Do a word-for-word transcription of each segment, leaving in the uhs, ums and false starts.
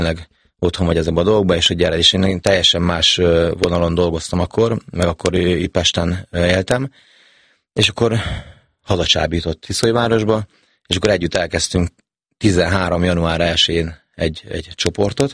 otthon vagy ezekben a dolgokban, és hogy gyere, és én teljesen más vonalon dolgoztam akkor, meg akkor itt Pesten éltem, és akkor hazacsábított Tiszaújvárosba, és akkor együtt elkezdtünk tizenhárom január elsején egy, egy csoportot,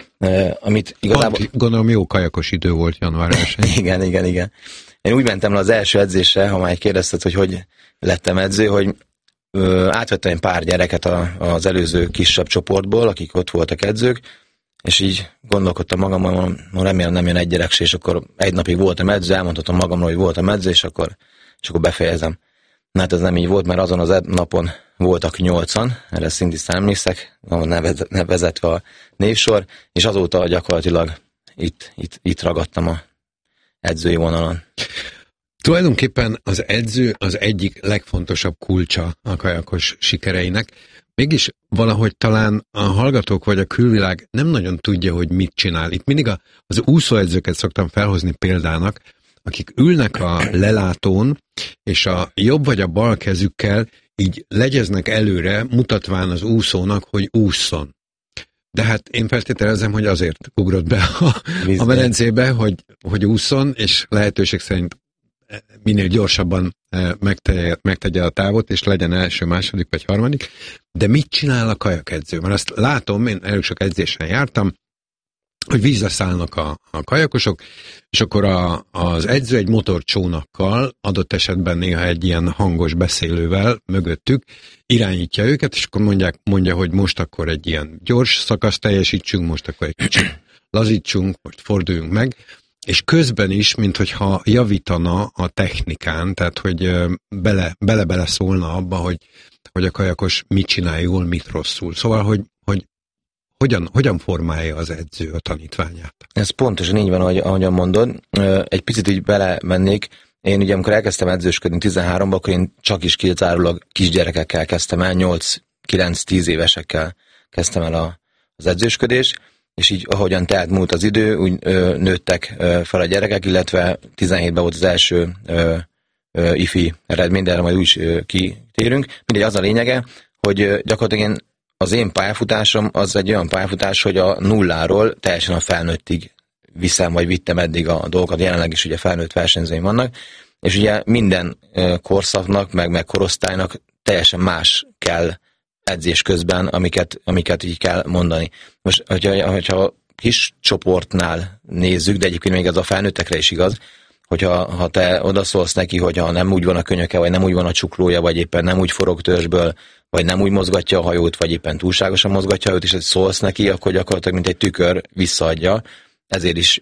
amit igazából... Pont, gondolom jó kajakos idő volt január elsején. igen, igen, igen. Én úgy mentem le az első edzésre, ha már kérdezted, hogy hogy lettem edző, hogy ö, átvettem egy pár gyereket a, az előző kisebb csoportból, akik ott voltak edzők, és így gondolkodtam magamon, remélem nem jön egy gyerek se, és akkor egy napig voltam edző, elmondhatom magamról, hogy voltam edző, és akkor, és akkor befejezem. Na hát ez nem így volt, mert azon az napon voltak nyolcan, erre szintisztán emlékszek, nevezetve a névsor, és azóta gyakorlatilag itt, itt, itt ragadtam a edzői vonalon. Tulajdonképpen az edző az egyik legfontosabb kulcsa a kajakos sikereinek. Mégis valahogy talán a hallgatók vagy a külvilág nem nagyon tudja, hogy mit csinál. Itt mindig a, az úszóedzőket szoktam felhozni példának, akik ülnek a lelátón, és a jobb vagy a bal kezükkel így legyeznek előre, mutatván az úszónak, hogy ússzon. De hát én feltételezem, hogy azért ugrott be a, a medencébe, hogy, hogy ússzon, és lehetőség szerint minél gyorsabban megtegye, megtegye a távot, és legyen első, második vagy harmadik. De mit csinál a kajakedző? Mert azt látom, én elég sok edzésen jártam, hogy vízre szállnak a, a kajakosok, és akkor a, az edző egy motorcsónakkal, adott esetben néha egy ilyen hangos beszélővel mögöttük irányítja őket, és akkor mondják, mondja, hogy most akkor egy ilyen gyors szakaszt teljesítsünk, most akkor egy kicsit lazítsunk, most forduljunk meg, és közben is, minthogyha javítana a technikán, tehát hogy bele, bele-bele szólna abba, hogy, hogy a kajakos mit csinál jól, mit rosszul. Szóval, hogy, hogy Hogyan, hogyan formálja az edző a tanítványát? Ez pontosan így van, ahogy, ahogyan mondod. Egy picit így belemennék. Én ugye, amikor elkezdtem edzősködni tizenháromban, akkor én csak is kizárólag kisgyerekekkel kezdtem el, nyolc-kilenc-tíz évesekkel kezdtem el a, az edzősködés, és így ahogyan telt múlt az idő, úgy ö, nőttek ö, fel a gyerekek, illetve tizenhétben volt az első ö, ö, ifi eredmény, de erre majd úgy is ö, kitérünk. Mindegy, az a lényege, hogy ö, gyakorlatilag én az én pályafutásom az egy olyan pályafutás, hogy a nulláról teljesen a felnőttig viszem, vagy vittem eddig a dolgokat, jelenleg is ugye felnőtt versenyzőim vannak, és ugye minden korszaknak, meg, meg korosztálynak teljesen más kell edzés közben, amiket, amiket így kell mondani. Most, hogyha, hogyha kis csoportnál nézzük, de egyébként még ez a felnőttekre is igaz, hogyha ha te odaszólsz neki, hogyha nem úgy van a könyöke, vagy nem úgy van a csuklója, vagy éppen nem úgy forog törzsből, vagy nem úgy mozgatja a hajót, vagy éppen túlságosan mozgatja a hajót, és szólsz neki, akkor gyakorlatilag mint egy tükör visszaadja. Ezért is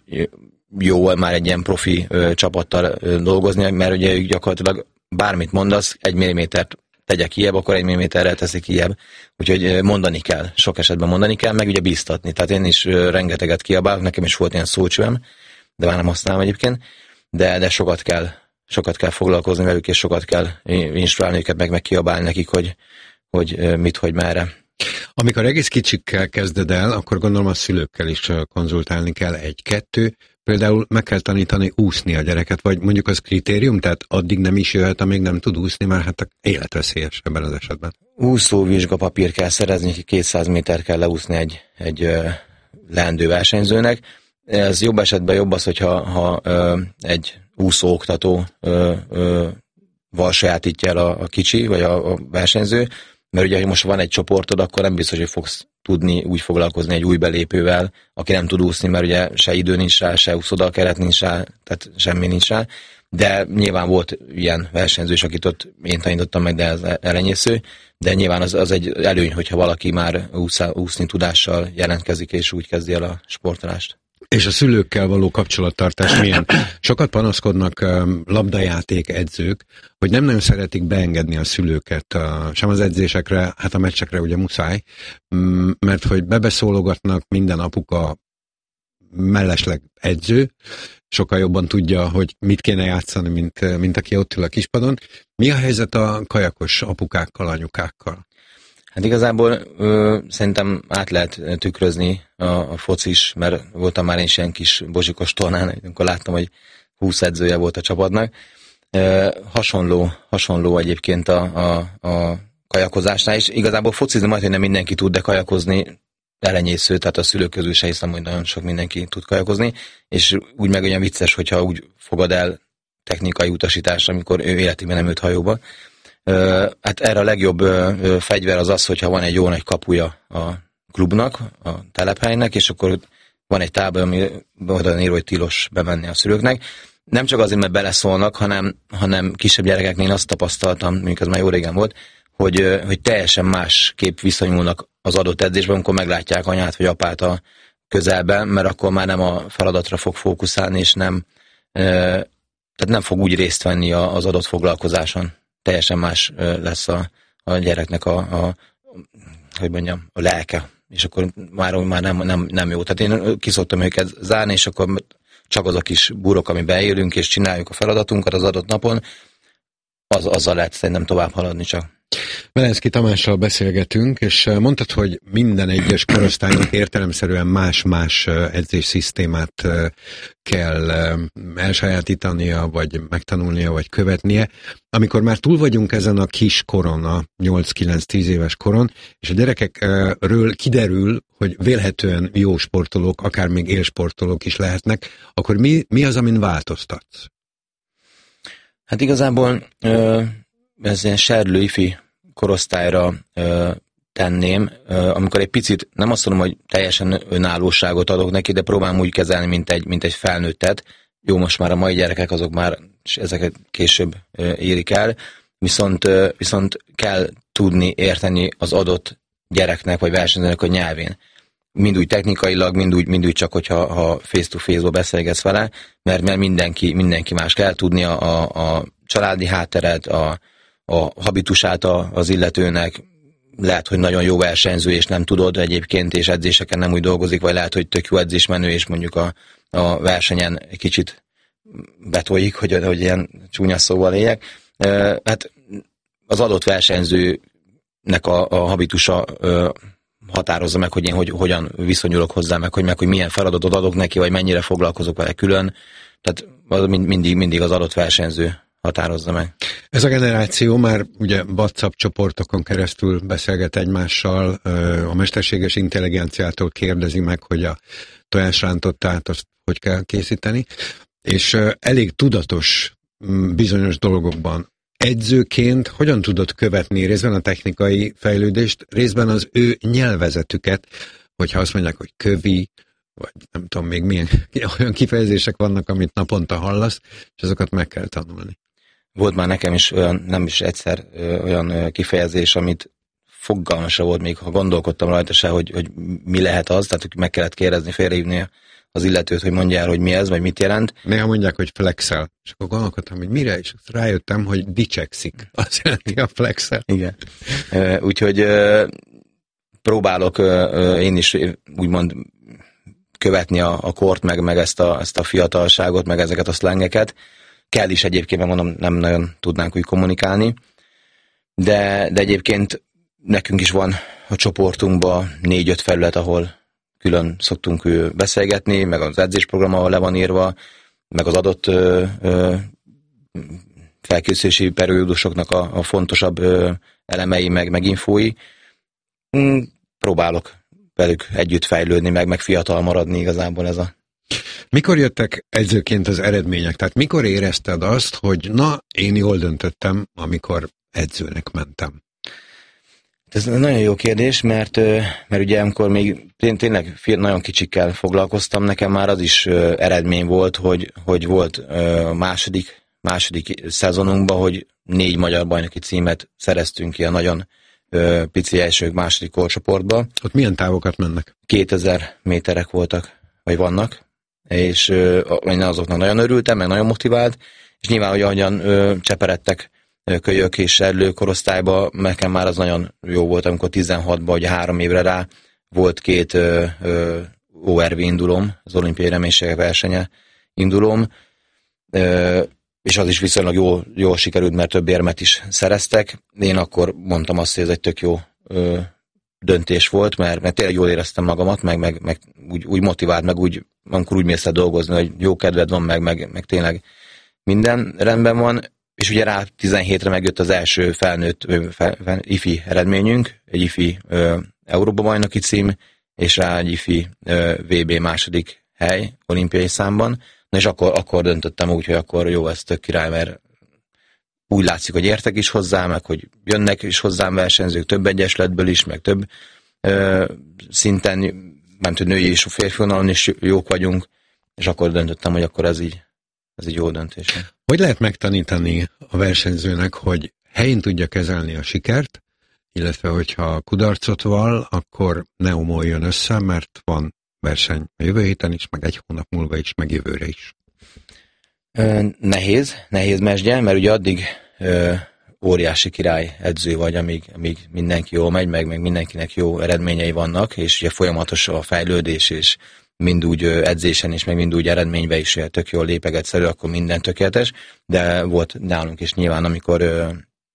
jó már egy ilyen profi ö, csapattal ö, dolgozni, mert ugye gyakorlatilag bármit mondasz, egy millimétert tegye kijebb, akkor egy milliméterrel teszi kijebb. Úgyhogy mondani kell, sok esetben mondani kell, meg ugye bíztatni. Tehát én is ö, rengeteget kiabálok, nekem is volt ilyen szócsövem, de már nem használom egyébként, de, de sokat kell, sokat kell foglalkozni velük, és sokat kell instruálni őket, meg, meg kiabálni nekik, hogy hogy mit, hogy merre. Amikor egész kicsikkel kezded el, akkor gondolom a szülőkkel is konzultálni kell egy-kettő. Például meg kell tanítani úszni a gyereket, vagy mondjuk az kritérium, tehát addig nem is jöhet, amíg nem tud úszni, mert hát életveszélyes ebben az esetben. Úszóvizsgapapír kell szerezni, kétszáz méter kell leúszni egy, egy ö, leendő versenyzőnek. Ez jobb esetben jobb az, hogyha ha, ö, egy úszóoktató ö, ö, val sajátítja el a, a kicsi, vagy a, a versenyző, mert ugye, ha most van egy csoportod, akkor nem biztos, hogy fogsz tudni úgy foglalkozni egy új belépővel, aki nem tud úszni, mert ugye se idő nincs rá, se úszódal keret nincs rá, tehát semmi nincs rá, de nyilván volt ilyen versenyző is, akit ott én tanítottam meg, de ez elenyésző, de nyilván az, az egy előny, hogyha valaki már úszá, úszni tudással jelentkezik, és úgy kezdi el a sportolást. És a szülőkkel való kapcsolattartás milyen? Sokat panaszkodnak um, labdajáték edzők, hogy nem nagyon szeretik beengedni a szülőket uh, sem az edzésekre, hát a meccsekre ugye muszáj, um, mert hogy bebeszólogatnak, minden apuka mellesleg edző, sokkal jobban tudja, hogy mit kéne játszani, mint, mint aki ott ül a kispadon. Mi a helyzet a kajakos apukákkal, anyukákkal? Hát igazából ö, szerintem át lehet tükrözni a, a focis, mert voltam már én is ilyen kis bozsikos tornán, amikor láttam, hogy húsz edzője volt a csapatnak. Ö, hasonló, hasonló egyébként a, a, a kajakozásnál, és igazából focizni majd, hogy nem mindenki tud, de kajakozni elenyésző, tehát a szülők közül se hiszem, hogy nagyon sok mindenki tud kajakozni, és úgy meg olyan vicces, hogyha úgy fogad el technikai utasításra, amikor ő életében nem ült hajóba. Hát erre a legjobb fegyver az az, hogyha van egy jó nagy kapuja a klubnak, a telephelynek, és akkor van egy tábla, ami oda írva, hogy tilos bemenni a szülőknek. Nem csak azért, mert beleszólnak, hanem, hanem kisebb gyerekeknél azt tapasztaltam, mondjuk az már jó régen volt, hogy, hogy teljesen másképp viszonyulnak az adott edzésben, amikor meglátják anyát vagy apát a közelben, mert akkor már nem a feladatra fog fókuszálni, és nem, tehát nem fog úgy részt venni az adott foglalkozáson. Teljesen más lesz a, a gyereknek a, a, hogy mondjam, a lelke, és akkor már, már nem, nem, nem jó. Tehát én kiszoktam őket zárni, és akkor csak az a kis burok, ami beélünk, és csináljuk a feladatunkat az adott napon, az, azzal lehet szerintem tovább haladni csak. Velenszky Tamással beszélgetünk, és mondtad, hogy minden egyes korosztálynak értelemszerűen más-más edzésszisztémát kell elsajátítania, vagy megtanulnia, vagy követnie. Amikor már túl vagyunk ezen a kis koron, a nyolc-kilenc-tíz éves koron, és a gyerekekről kiderül, hogy vélhetően jó sportolók, akár még élsportolók is lehetnek, akkor mi, mi az, amin változtatsz? Hát igazából ez ilyen serdülő ifi korosztályra ö, tenném, ö, amikor egy picit, nem azt mondom, hogy teljesen önállóságot adok neki, de próbálom úgy kezelni, mint egy, mint egy felnőttet. Jó, most már a mai gyerekek azok már ezeket később ö, érik el, viszont, ö, viszont kell tudni érteni az adott gyereknek, vagy versenyzőnek a nyelvén. Mind úgy technikailag, mind úgy, mind úgy csak, hogyha ha face-to-face-ba beszélgetsz vele, mert, mert mindenki, mindenki más kell tudni a, a, a családi hátteret, a a habitusát az illetőnek, lehet, hogy nagyon jó versenyző, és nem tudod egyébként, és edzéseken nem úgy dolgozik, vagy lehet, hogy tök jó edzésmenő, és mondjuk a, a versenyen egy kicsit betoljik, hogy, hogy ilyen csúnya szóval éljek. Hát az adott versenyzőnek a, a habitusa határozza meg, hogy én hogy, hogyan viszonyulok hozzá, meg hogy, meg hogy milyen feladatot adok neki, vagy mennyire foglalkozok vele külön. Tehát az mindig, mindig az adott versenyző határozza meg. Ez a generáció már ugye WhatsApp csoportokon keresztül beszélget egymással, a mesterséges intelligenciától kérdezi meg, hogy a tojásrántottát azt hogy kell készíteni, és elég tudatos bizonyos dolgokban. Edzőként hogyan tudod követni részben a technikai fejlődést, részben az ő nyelvezetüket, hogyha azt mondják, hogy kövi, vagy nem tudom még milyen olyan kifejezések vannak, amit naponta hallasz, és azokat meg kell tanulni. Volt már nekem is olyan, nem is egyszer olyan kifejezés, amit fogalma se volt, még ha gondolkodtam rajta se, hogy, hogy mi lehet az, tehát hogy meg kellett kérdezni, félrehívni az illetőt, hogy mondja el, hogy mi ez, vagy mit jelent. Néha mondják, hogy flexel, és akkor gondolkodtam, hogy mire, és rájöttem, hogy dicsekszik. Azt jelenti a flexel. Igen. Úgyhogy próbálok én is úgymond követni a, a kort, meg, meg ezt, a, ezt a fiatalságot, meg ezeket a szlengeket. Kell is egyébként, mert mondom, nem nagyon tudnánk úgy kommunikálni. De, de egyébként nekünk is van a csoportunkban négy-öt felület, ahol külön szoktunk beszélgetni, meg az edzésprogram, ahol le van írva, meg az adott ö, ö, felkészülési periódusoknak a, a fontosabb ö, elemei, meg, meg infói. Mm, próbálok velük együtt fejlődni, meg, meg fiatal maradni igazából ez a... Mikor jöttek edzőként az eredmények? Tehát mikor érezted azt, hogy na, én jól döntöttem, amikor edzőnek mentem? Ez nagyon jó kérdés, mert, mert ugye amikor még én tényleg nagyon kicsikkel foglalkoztam, nekem már az is eredmény volt, hogy, hogy volt a második, második szezonunkban, hogy négy magyar bajnoki címet szereztünk ki a nagyon pici elsők második korcsoportba. Ott milyen távokat mennek? kétezer méterek voltak, vagy vannak, és én azoknak nagyon örültem, meg nagyon motivált, és nyilván, hogy ahogyan cseperedtek kölyök és erdlő korosztályba, nekem már az nagyon jó volt, amikor tizenhatban, ugye három évre rá volt két ö, ö, o er vé indulom, az olimpiai reménységek versenye indulom, ö, és az is viszonylag jól, jól sikerült, mert több érmet is szereztek. Én akkor mondtam azt, hogy ez egy tök jó ö, döntés volt, mert, mert tényleg jól éreztem magamat, meg, meg, meg úgy, úgy motivált, meg úgy, amikor úgy mész le dolgozni, hogy jó kedved van, meg, meg, meg tényleg minden rendben van. És ugye rá tizenhétre megjött az első felnőtt fel, fel, ifi eredményünk, egy ifi Európa-bajnoki cím, és rá egy ifi vé bé második hely olimpiai számban. Na és akkor, akkor döntöttem úgy, hogy akkor jó, ez tök király, mert úgy látszik, hogy értek is hozzá, meg hogy jönnek is hozzám versenyzők, több egyesületből is, meg több ö, szinten, nem tudom, női és férfi vonalon is jók vagyunk, és akkor döntöttem, hogy akkor ez így, ez így jó döntés. Hogy lehet megtanítani a versenyzőnek, hogy helyén tudja kezelni a sikert, illetve hogyha kudarcot vall, akkor ne omoljon össze, mert van verseny a jövő héten is, meg egy hónap múlva is, meg jövőre is. Ö, nehéz, nehéz mesdje, mert ugye addig ö, óriási király edző vagy, amíg, amíg mindenki jól megy, meg, meg mindenkinek jó eredményei vannak, és ugye folyamatos a fejlődés, és mind úgy edzésen is, meg mind úgy eredményben is tök jól lépegetsz elő, akkor minden tökéletes, de volt nálunk is nyilván, amikor ö,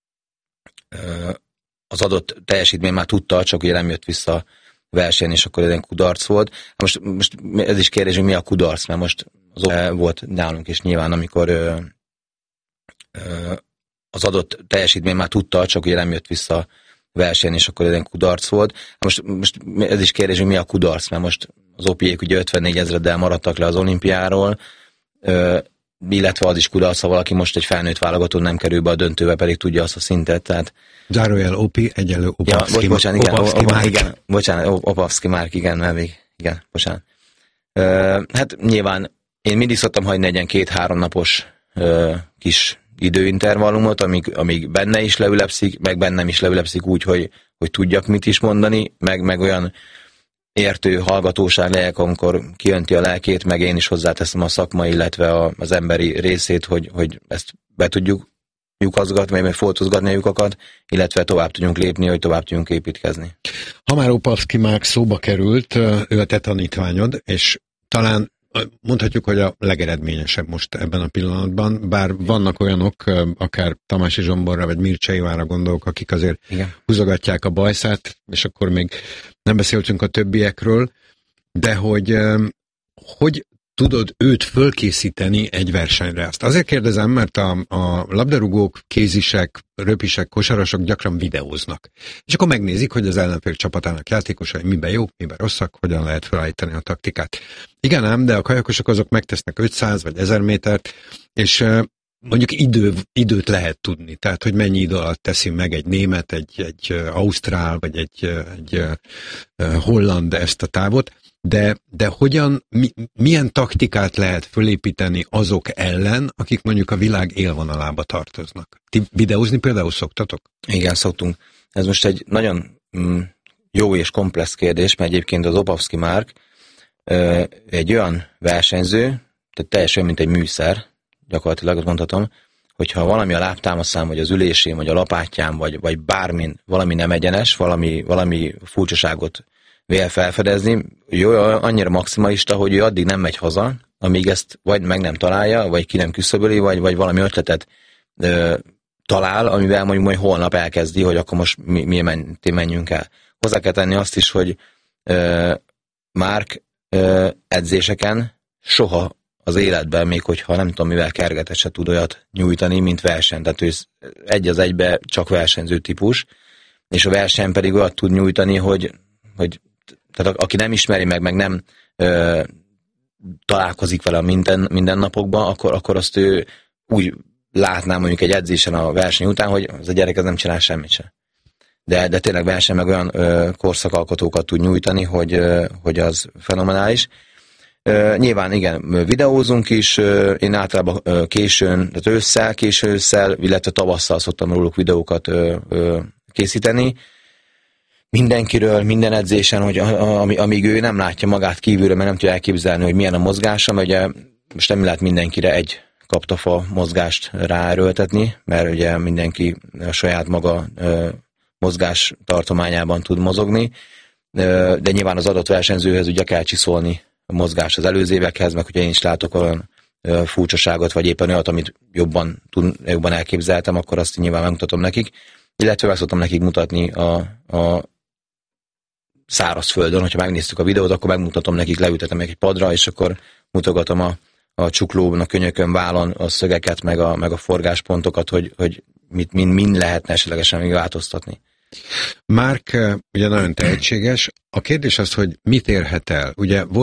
ö, az adott teljesítmény már tudta, csak ugye nem jött vissza verseny, és akkor ez egy kudarc volt. Most, most ez is kérdés, hogy mi a kudarc, mert most az volt nálunk is nyilván, amikor ö, ö, az adott teljesítmény már tudta, csak ugye nem jött vissza verseny, és akkor ez egy kudarc volt. Most, most ez is kérdés, hogy mi a kudarc, mert most az opiék ugye ötvennégy ezreddel maradtak le az olimpiáról, ö, illetve az is kudarc, ha valaki most egy felnőtt válogatón nem kerül be a döntőbe, pedig tudja azt a szintet, tehát zárójel Opi, egyelő Opavszki. Ja, bocsánat, igen, Opavszki Opa, Márk. igen, bocsánat, Opavszki Márk, igen, mert még, igen, bocsánat. Ö, hát nyilván én mindig szoktam hagyni egy ilyen két-három napos ö, kis időintervallumot, amíg, amíg benne is leülepszik, meg bennem is leülepszik úgy, hogy, hogy tudjak mit is mondani, meg, meg olyan értő hallgatóság legyek, amikor kijönti a lelkét, meg én is hozzáteszem a szakmai, illetve a, az emberi részét, hogy, hogy ezt be tudjuk lyukazgatni, vagy foltozgatni a lyukakat, illetve tovább tudjunk lépni, hogy tovább tudjunk építkezni. Ha már Opavszki Márk szóba került, ő a te tanítványod, és talán mondhatjuk, hogy a legeredményesebb most ebben a pillanatban, bár vannak olyanok, akár Tamási Zsomborra, vagy Mircea Ivára gondolok, akik azért igen, húzogatják a bajszát, és akkor még nem beszéltünk a többiekről, de hogy hogy tudod őt fölkészíteni egy versenyre? Azt azért kérdezem, mert a, a labdarúgók, kézisek, röpisek, kosarasok gyakran videóznak. És akkor megnézik, hogy az ellenfél csapatának játékosai miben jók, miben rosszak, hogyan lehet felállítani a taktikát. Igen ám, de a kajakosok azok megtesznek ötszáz vagy ezer métert, és mondjuk idő, időt lehet tudni. Tehát, hogy mennyi idő alatt teszi meg egy német, egy, egy ausztrál, vagy egy, egy holland ezt a távot. De, de hogyan, mi, milyen taktikát lehet fölépíteni azok ellen, akik mondjuk a világ élvonalába tartoznak? Ti videózni például szoktatok? Igen, szoktunk. Ez most egy nagyon mm, jó és komplex kérdés, mert egyébként az Opavszki Márk ö, egy olyan versenyző, tehát teljesen mint egy műszer, gyakorlatilag azt mondhatom, hogyha valami a lábtámaszán, vagy az ülésén, vagy a lapátján, vagy, vagy bármin valami nem egyenes, valami, valami furcsaságot vél felfedezni, jó, annyira maximalista, hogy ő addig nem megy haza, amíg ezt vagy meg nem találja, vagy ki nem küszöböli, vagy, vagy valami ötletet ö, talál, amivel mondjuk majd holnap elkezdi, hogy akkor most mi, mi mentén menjünk el. Hozzá kell tenni azt is, hogy ö, Márk ö, edzéseken soha az életben, még hogyha nem tudom mivel kergetet, se tud olyat nyújtani, mint verseny. Tehát ő egy az egybe csak versenyző típus, és a verseny pedig olyat tud nyújtani, hogy, hogy tehát aki nem ismeri meg, meg nem ö, találkozik vele minden, mindennapokban, akkor, akkor azt ő úgy látná mondjuk egy edzésen a verseny után, hogy az a gyerek ez nem csinál semmit sem. De, de tényleg verseny meg olyan ö, korszakalkotókat tud nyújtani, hogy, ö, hogy az fenomenális. Ö, nyilván igen, videózunk is, ö, én általában ö, későn, tehát ősszel, késő ősszel, illetve tavasszal szoktam róluk videókat ö, ö, készíteni. Mindenkiről, minden edzésen, hogy amíg ő nem látja magát kívülről, mert nem tudja elképzelni, hogy milyen a mozgása, mert ugye most nem lehet mindenkire egy kaptafa mozgást ráerőltetni, mert ugye mindenki a saját maga mozgás tartományában tud mozogni, de nyilván az adott versenyzőhöz ugye kell csiszolni a mozgás az előző évekhez, meg hogyha én is látok olyan furcsaságot, vagy éppen olyat, amit jobban, tud, jobban elképzeltem, akkor azt nyilván megmutatom nekik, illetve meg szoktam nekik mutatni a, a szárazföldön, hogyha megnéztük a videót, akkor megmutatom nekik, leültetem egy padra, és akkor mutogatom a, a csuklón, a könyökön, vállon a szögeket, meg a, meg a forgáspontokat, hogy, hogy mit, mind, mind lehetne esetlegesen még változtatni. Mark ugye nagyon tehetséges. A kérdés az, hogy mit érhet el. Ugye